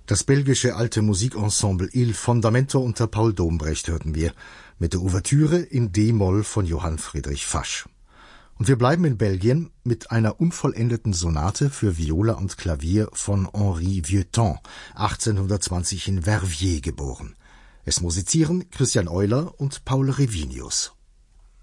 Das belgische alte Musikensemble Il Fondamento unter Paul Dombrecht hörten wir mit der Ouvertüre in D-Moll von Johann Friedrich Fasch. Und wir bleiben in Belgien mit einer unvollendeten Sonate für Viola und Klavier von Henri Vieuxtemps, 1820 in Verviers geboren. Es musizieren Christian Euler und Paul Revinius.